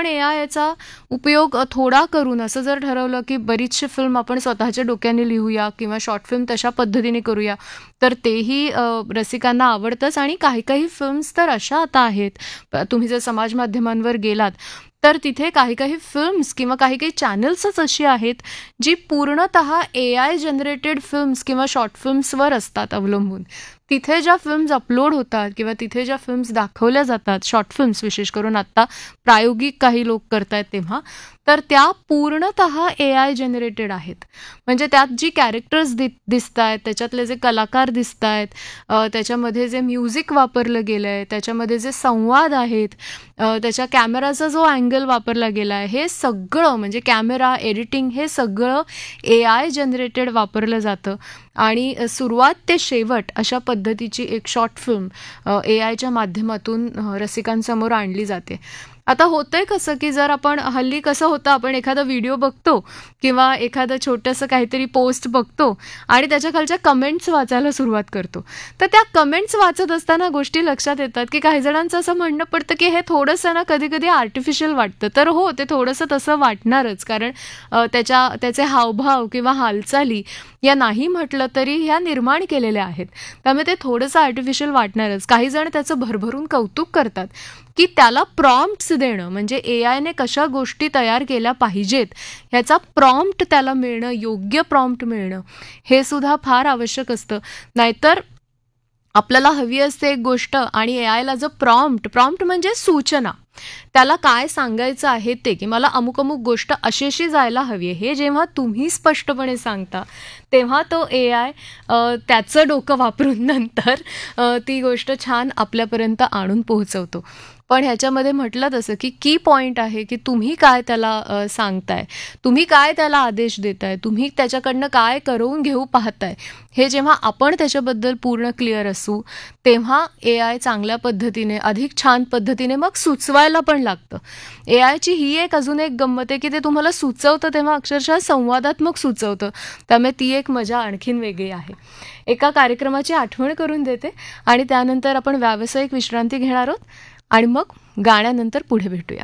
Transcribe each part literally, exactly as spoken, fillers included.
आपण ए आय याचा उपयोग थोडा करून असं जर ठरवलं की बरीचशी फिल्म आपण स्वतःच्या डोक्याने लिहूया किंवा शॉर्ट फिल्म तशा पद्धतीने करूया, तर तेही रसिकांना आवडतंच. आणि काही काही फिल्म्स तर अशा आता आहेत, तुम्ही जर समाज माध्यमांवर गेलात तर तिथे काही काही फिल्म्स किंवा काही काही चॅनल्सच अशी आहेत जी पूर्णतः ए आय जनरेटेड फिल्म्स किंवा शॉर्ट फिल्म्सवर असतात अवलंबून. तिथे ज्या फिल्म्स अपलोड होतात किंवा तिथे ज्या फिल्म्स दाखवल्या जातात, शॉर्ट फिल्म्स विशेष करून आत्ता प्रायोगिक काही लोक करतायत तेव्हा, तर त्या पूर्णतः ए आय जनरेटेड आहेत. म्हणजे त्यात जी कॅरेक्टर्स दि दिसत आहेत, त्याच्यातले जे कलाकार दिसत आहेत, त्याच्यामध्ये जे म्युझिक वापरलं गेलं आहे, त्याच्यामध्ये जे संवाद आहेत, त्याच्या कॅमेराचा जो अँगल वापरला गेला आहे, हे सगळं म्हणजे कॅमेरा एडिटिंग हे सगळं ए आय जनरेटेड वापरलं जातं. आणि सुरुवात ते शेवट अशा पद्धतीची एक शॉर्ट फिल्म ए आयच्या माध्यमातून रसिकांसमोर आणली जाते. आता होतंय कसं की जर आपण हल्ली कसं होतं, आपण एखादा व्हिडिओ बघतो किंवा एखादं छोटंसं काहीतरी पोस्ट बघतो आणि त्याच्या खालच्या कमेंट्स वाचायला सुरुवात करतो. तर त्या कमेंट्स वाचत असताना गोष्टी लक्षात येतात की काही जणांचं असं म्हणणं पडतं की हे थोडंसं ना कधी कधी आर्टिफिशियल वाटतं. तर हो, ते थोडंसं तसं वाटणारच, कारण त्याच्या त्याचे हावभाव किंवा हालचाली या नाही म्हटलं तरी ह्या निर्माण केलेल्या आहेत, त्यामुळे ते थोडंसं आर्टिफिशियल वाटणारच. काही जण त्याचं भरभरून कौतुक करतात की त्याला प्रॉम्प्ट्स देणं, म्हणजे ए आयने कशा गोष्टी तयार केल्या पाहिजेत ह्याचा प्रॉम्प्ट त्याला मिळणं, योग्य प्रॉम्प्ट मिळणं, हे सुद्धा फार आवश्यक असतं. नाहीतर आपल्याला हवी असते एक गोष्ट आणि ए आयला जो प्रॉम्प्ट प्रॉम्प्ट म्हणजे सूचना, त्याला काय सांगायचं आहे ते, की मला अमुक अमुक गोष्ट अशी अशी जायला हवी आहे, हे जेव्हा तुम्ही स्पष्टपणे सांगता तेव्हा तो ए आय त्याचं डोकं वापरून नंतर ती गोष्ट छान आपल्यापर्यंत आणून पोहोचवतो. पण ह्याच्यामध्ये म्हटलं तसं की की पॉईंट आहे की तुम्ही काय त्याला सांगताय, तुम्ही काय त्याला आदेश देताय, तुम्ही त्याच्याकडनं काय करून घेऊ पाहताय, हे जेव्हा आपण त्याच्याबद्दल पूर्ण क्लिअर असू तेव्हा ए आय चांगल्या पद्धतीने, अधिक छान पद्धतीने मग सुचवायला पण लागतं. ए आयची ही एक अजून एक गंमत आहे की ते तुम्हाला सुचवतं तेव्हा अक्षरशः संवादात्मक सुचवतं, त्यामुळे ती एक मजा आणखीन वेगळी आहे. एका कार्यक्रमाची आठवण करून देते आणि त्यानंतर आपण व्यावसायिक विश्रांती घेणार आहोत आणि मग गाण्यानंतर पुढे भेटूया.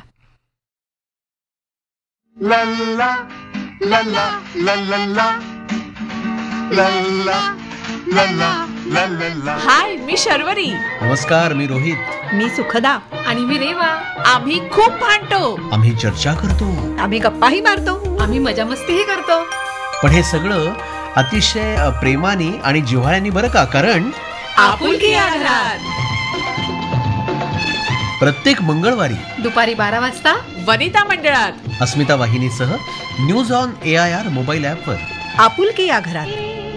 लल्ला लल्ला लल्ला लल्ला लल्ला लल्ला. हाय, मी शर्वरी. नमस्कार, मी रोहित. मी सुखदा. आणि मी रेवा. आम्ही खूप भांडतो, आम्ही चर्चा करतो, आम्ही गप्पाही मारतो, आम्ही मजा मस्तीही करतो. पण हे सगळं अतिशय प्रेमाने आणि जिव्हाळ्याने, बरं का, कारण आपुलकी या घरात. प्रत्येक मंगळवारी दुपारी बारा वाजता वनिता मंडळात अस्मिता वाहिनीसह news on A I R mobile ॲपवर आपुलकी या घरात.